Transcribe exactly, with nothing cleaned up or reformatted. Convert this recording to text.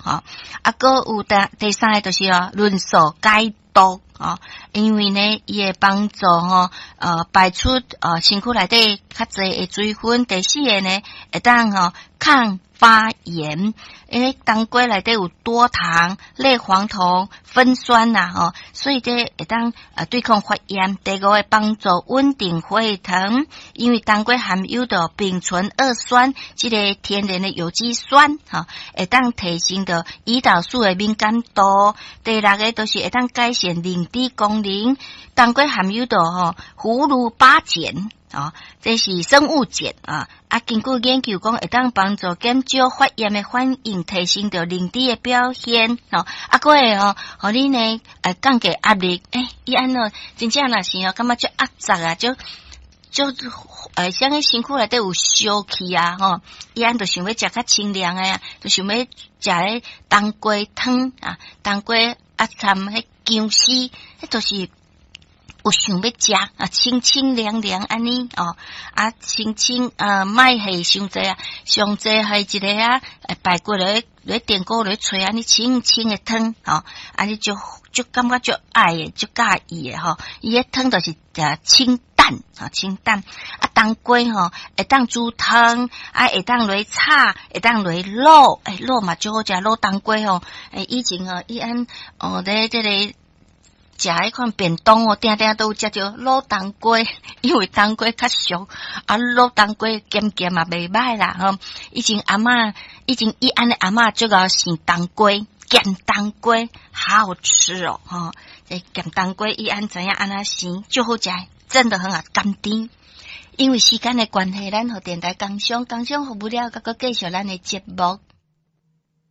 哈，啊，个有第第三个就是哦，论素解毒啊，因为呢，伊会帮助吼呃排出呃身躯内底较侪的水分。第四个呢，会当吼抗发炎，因为当归内底有多糖、类黄酮、酚酸呐，吼，所以这会当呃对抗发炎。第五个帮助稳定血糖，因为当归含有的丙醇二酸，这个天然的有机酸，哈，会当提升的胰岛素的敏感度。第六个都是会当改善磷脂功能，当归含有的吼葫芦巴碱。哦，这是生物碱啊！啊，根据研究讲，会当帮助减少发炎的反应，提升到磷脂的表现。哦，啊，个会哦，互你呢，呃，降低压力。诶，伊安哦，真正若是哦，感觉足压榨啊，就就呃，像个身躯内底有烧气啊，吼，伊安就想要食较清凉诶，就想要食迄当归汤啊，当归啊掺迄姜丝，迄都是。有想要食啊，清清凉凉安尼哦，啊，清清呃，莫下伤济啊，上济系一个啊，诶，排骨咧咧电锅咧吹安尼清清的汤哦，安尼就就感觉就爱诶，就介意诶吼，伊迄汤就是呃清淡啊，清淡啊，当归吼会当煮汤，啊，会当来炒，会当来卤，诶，卤嘛最好食卤当归吼，诶，以前吼伊安哦咧这个。食迄款便当哦，定定都有食着卤当归，因为当归较俗，啊卤当归咸咸嘛袂歹啦吼。以前阿嬷，以前伊安的阿嬷最爱生当归，咸当归好好吃哦，吼。这咸当归伊安怎样安那生就好食，真的很好甘甜。因为时间的关系，咱和电台工商工商服务了，甲个继续咱的节目。